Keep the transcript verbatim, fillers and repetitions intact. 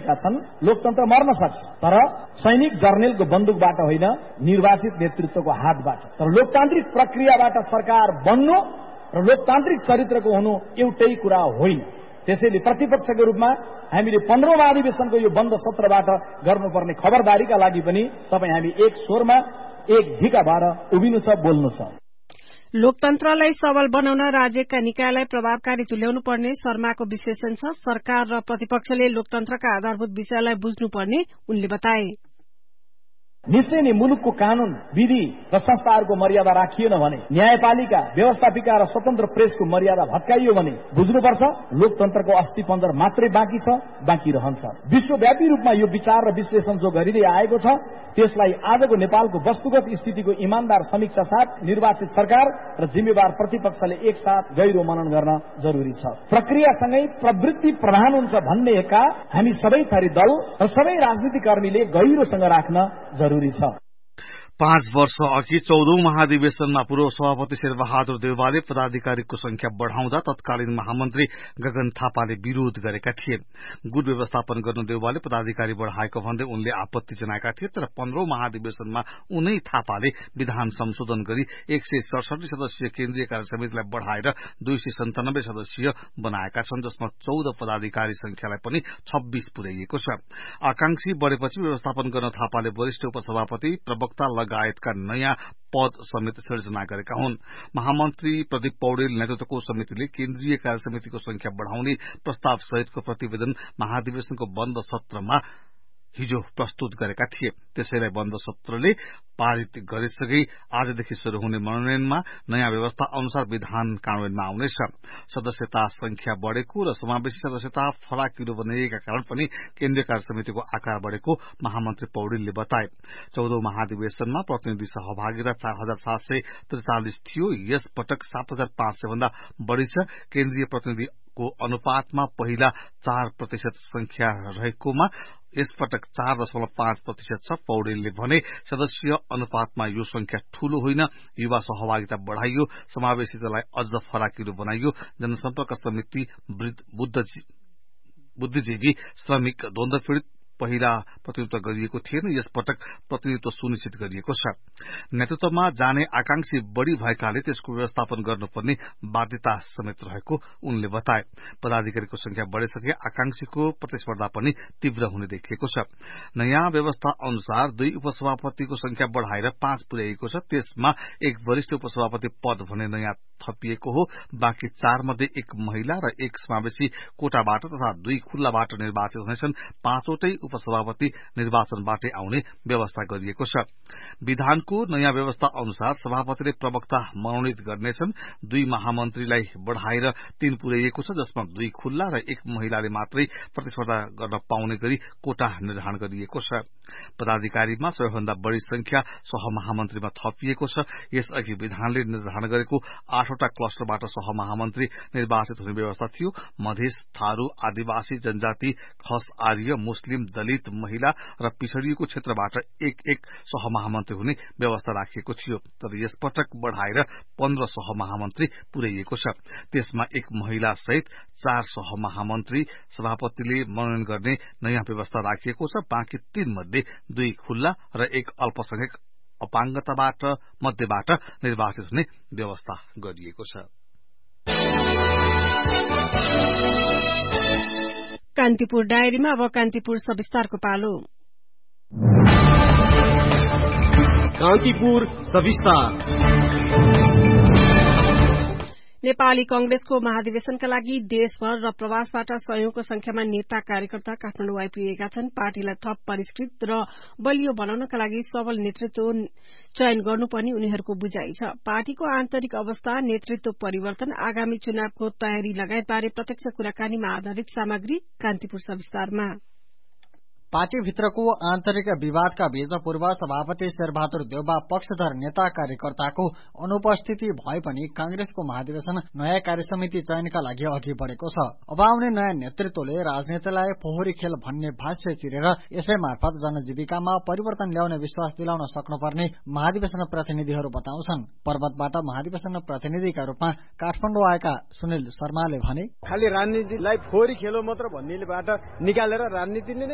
भनेका छन् लोकतन्त्र मर्न सक्छ, तर सैनिक जर्नेलको बन्दुकबाट होइन, निर्वाचित नेतृत्वको हातबाट। तर लोकतान्त्रिक प्रक्रियाबाट सरकार बन्नु र लोकतान्त्रिक चरित्रको हुनु एउटै कुरा होइन। त्यसैले प्रतिपक्षको रूपमा हामीले पन्ध्रौं महाधिवेशनको यो बन्द सत्रबाट गर्नुपर्ने खबरदारीका लागि पनि तपाईँ हामी एक स्वरमा एक ढिका भएर उभिनु छ, बोल्नु छ। लोकतन्त्रलाई सबल बनाउन राज्यका निकायलाई प्रभावकारी तुल्याउनु पर्ने शर्माको विश्लेषण छ। सरकार र प्रतिपक्षले लोकतन्त्रका आधारभूत विषयलाई बुझ्नुपर्ने उनले बताए। निश्चय नै मुलुकको कानून, विधि र संस्थाहरूको मर्यादा राखिएन भने, न्यायपालिका, व्यवस्थापिका र स्वतन्त्र प्रेसको मर्यादा भत्काइयो भने बुझ्नुपर्छ लोकतन्त्रको अस्थिपञ्जर मात्रै बाँकी छ, बाँकी रहन्छ। विश्वव्यापी रूपमा यो विचार र विश्लेषण जो गरिँदै आएको छ त्यसलाई आजको नेपालको वस्तुगत स्थितिको इमानदार समीक्षा साथ निर्वाचित सरकार र जिम्मेवार प्रतिपक्षले एकसाथ गहिरो मनन गर्न जरुरी छ। प्रक्रियासँगै प्रवृत्ति प्रधान हुन्छ भन्नेका हामी सबै थरी दल र सबै राजनीतिक कर्मीले गहिरोसँग राख्न जरुरी छ। पाँच वर्ष अघि चौधौं महाधिवेशनमा पूर्व सभापति शेरबहादुर देउवाले पदाधिकारीको संख्या बढ़ाउँदा तत्कालीन महामन्त्री गगन थापाले विरोध गरेका थिए। गुट व्यवस्थापन गर्न देउवाले पदाधिकारी बढ़ाएको भन्दै उनले आपत्ति जनाएका थिए। तर पन्ध्रौं महाधिवेशनमा उनै थापाले विधान संशोधन गरी एक सय सडसठी सदस्यीय केन्द्रीय कार्य समितिलाई बढ़ाएर दुई सय सन्तानब्बे सदस्यीय बनाएका छन्, जसमा चौध पदाधिकारी संख्यालाई पनि छब्बीस पुर्याइएको छ। आकांक्षी बढ़ेपछि व्यवस्थापन गर्न थापाले वरिष्ठ उपसभापति, प्रवक्ता लगायतका नयाँ पद समेत सिर्जना गरेका हुन्। महामन्त्री प्रदीप पौडेल नेतृत्वको समितिले केन्द्रीय कार्य समितिको संख्या बढ़ाउने प्रस्ताव सहितको प्रतिवेदन महाधिवेशनको बन्द सत्रमा हिजो प्रस्तुत गरेका थिए। त्यसैलाई बन्द सत्रले पारित गरेसँगै आजदेखि शुरू हुने मनोनयनमा नयाँ व्यवस्था अनुसार विधान कार्यान्वयनमा आउनेछ। सदस्यता संख्या बढ़ेको र समावेशी सदस्यता फराकिलो बनाइएका कारण पनि केन्द्रीय कार्य समितिको आकार बढ़ेको महामन्त्री पौडेलले बताए। चौधौं महाधिवेशनमा प्रतिनिधि सहभागिता चार हजार सात सय त्रिचालिस थियो। यस पटक सात हजार पाँच सय भन्दा बढ़ी छ। केन्द्रीय प्रतिनिधिको अनुपातमा पहिला चार प्रतिशत संख्या रहेकोमा यसपटक चार दशमलव पाँच प्रतिशत छ। पौडेलले भने सदस्य अनुपातमा यो संख्या ठूलो होइन, युवा सहभागिता बढ़ाइयो, समावेशितालाई अझ फराकिलो बनाइयो, जनसम्पर्क समिति, बुद्धिजीवी, श्रमिक, द्वन्द्व पीड़ित पहिला प्रतिनिधित्व गरिएको थिएन, यसपटक प्रतिनिधित्व सुनिश्चित गरिएको छ। नेतृत्वमा जाने आकांक्षी बढ़ी भएकाले त्यसको व्यवस्थापन गर्नुपर्ने बाध्यता समेत रहेको उनले बताए। पदाधिकारीको संख्या बढ़ेसँगै आकांक्षीको प्रतिस्पर्धा पनि तीव्र हुने देखिएको छ। नयाँ व्यवस्था अनुसार दुई उपसभापतिको संख्या बढ़ाएर पाँच पुर्याइएको छ। त्यसमा एक वरिष्ठ उपसभापति पद भने नयाँ थपिएको हो। बाँकी चार मध्ये एक महिला र एक समावेशी कोटाबाट तथा दुई खुल्लाबाट निर्वाचित हुनेछन्। पाँचवटै उपसभापति निर्वाचनबाटै आउने व्यवस्था गरिएको छ। विधानको नयाँ व्यवस्था अनुसार सभापतिले प्रवक्ता मनोनित गर्नेछन्। दुई महामन्त्रीलाई बढ़ाएर तीन पुर्याइएको छ, जसमा दुई खुल्ला र एक महिलाले मात्रै प्रतिस्पर्धा गर्न पाउने गरी कोटा निर्धारण गरिएको छ। पदाधिकारीमा सबैभन्दा बढ़ी संख्या सहमहामन्त्रीमा थपिएको छ। यसअघि विधानले निर्धारण गरेको आठवटा क्लस्टरबाट सहमहामन्त्री निर्वाचित हुने व्यवस्था थियो। मधेस, थारू, आदिवासी, जनजाति, खस, आर्य, मुस्लिम, दलित, महिला र पिछड़िएको क्षेत्रबाट एक एक सहमहामन्त्री हुने व्यवस्था राखिएको थियो। तर यसपटक बढ़ाएर पन्ध्र सहमहामन्त्री पुर्याइएको छ। त्यसमा एक महिला सहित चार सहमहामन्त्री सभापतिले मनोनयन गर्ने नयाँ व्यवस्था राखिएको छ। बाँकी तीन मध्ये दुई खुल्ला र एक अल्पसंख्यक अपाङ्गताबाट मध्येबाट निर्वाचित हुने व्यवस्था गरिएको छ। कान्तिपुर डायरीमा अब कान्तिपुर सविस्तारको पालो। कान्तिपुर सविस्तार। नेपाली कंग्रेसको महाधिवेशनका लागि देशभर र प्रवासबाट सयौंको संख्यामा नेता कार्यकर्ता काठमाडौँ आइपुगेका छन्। पार्टीलाई थप परिष्कृत र बलियो बनाउनका लागि सबल नेतृत्व चयन गर्नुपर्ने उनीहरूको बुझाइ छ। पार्टीको आन्तरिक अवस्था, नेतृत्व परिवर्तन, आगामी चुनावको तयारी लगायतबारे प्रत्यक्ष कुराकानीमा आधारित सामग्री कान्तिपुर सविस्तारमा। पार्टीभित्रको आन्तरिक विवादका बीच पूर्व सभापति शेरबहादुर देउवा पक्षधर नेता कार्यकर्ताको अनुपस्थिति भए पनि कांग्रेसको महाधिवेशन नयाँ कार्यसमिति चयनका लागि अघि बढ़ेको छ। अब आउने नयाँ नेतृत्वले राजनीतिलाई फोहोरी खेल भन्ने भाष्य चिरेर यसै मार्फत जनजीविकामा परिवर्तन ल्याउने विश्वास दिलाउन सक्नुपर्ने महाधिवेशन प्रतिनिधिहरू बताउँछन्। पर्वतबाट महाधिवेशन प्रतिनिधिका रूपमा काठमाडौँ आएका सुनिल शर्माले भने, खाली राजनीतिलाई फोहोरी खेलो मात्र भन्नेबाट निकालेर राजनीति